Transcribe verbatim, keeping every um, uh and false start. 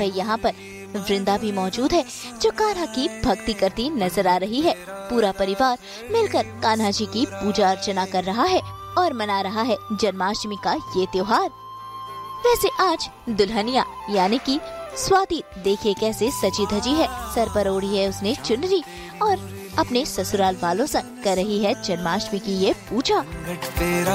पे यहाँ पर वृंदा भी मौजूद है, जो कान्हा की भक्ति करती नजर आ रही है। पूरा परिवार मिलकर कान्हा जी की पूजा अर्चना कर रहा है और मना रहा है जन्माष्टमी का ये त्योहार। वैसे आज दुल्हनिया यानी कि स्वाति देखिए कैसे सजी धजी है, सर पर ओढ़ी है उसने चुनरी और अपने ससुराल वालों संग कर रही है जन्माष्टमी की ये पूजा।